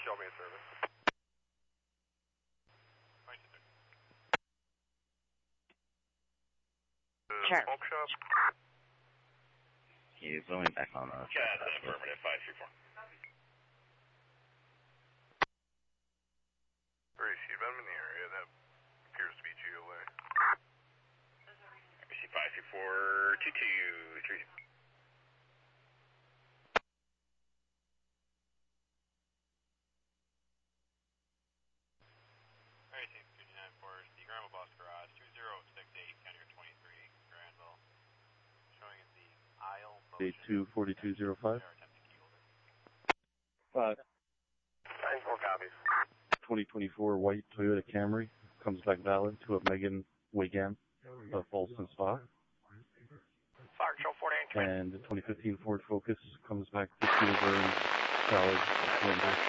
Shelby in service. Sure. Smoke shop. He's going back on us. Yeah, that's an affirmative, 534. Very see them in the area. That appears to be GOA. RBC 534, 223. Team 294, the Granville Bus Garage, 2068, County 23, Granville. Showing in the aisle. 824205. 9-4 copies. 2024 white Toyota Camry comes back valid to a Megan Wiggam of Folsom Spa. Fire Control 49. And the 2015 Ford Focus comes back to Silver valid.